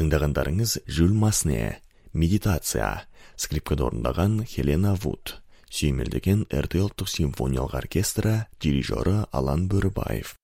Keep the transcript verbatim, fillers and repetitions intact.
тыңдағандарыңыз Жюль Масне, «Медитация», скрипкада орындаған Хелена Вуд, сүйемелдеген эр тэ ұлттық симфониялық оркестрі, дирижері Алан Бөрібаев.